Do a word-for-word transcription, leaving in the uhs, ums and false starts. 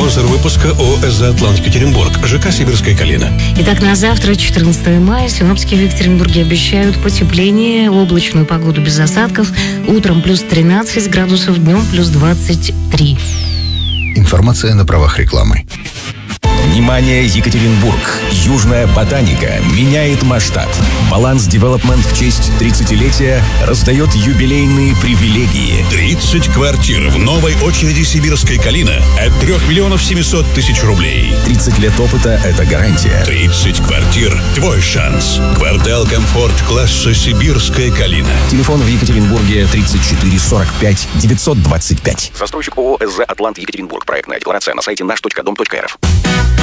Спонсор выпуска ООО «Атлант Екатеринбург», ЖК «Сибирская Калина». Итак, на завтра, четырнадцатое мая, синоптики в Екатеринбурге обещают потепление, облачную погоду без осадков. Утром плюс тринадцать градусов, днем плюс двадцать три. Информация на правах рекламы. Внимание, Екатеринбург! Южная ботаника меняет масштаб. Баланс Девелопмент в честь тридцатилетия раздает юбилейные привилегии. тридцать квартир в новой очереди «Сибирская Калина» от трех миллионов семисот тысяч рублей. тридцать лет опыта – это гарантия. тридцать квартир – твой шанс. Квартал комфорт класса «Сибирская Калина». Телефон в Екатеринбурге тридцать четыре сорок пять девятьсот двадцать пять. Застройщик ООО «СЗ Атлант Екатеринбург». Проектная декларация на сайте наш точка дом точка эр эф.